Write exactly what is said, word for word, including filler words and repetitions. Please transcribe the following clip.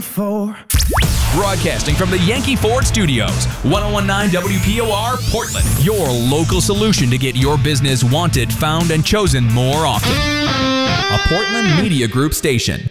For Broadcasting from the Yankee Ford Studios, ten nineteen W P O R, Portland. Your local solution to get your business wanted, found, and chosen more often. A Portland Media Group station.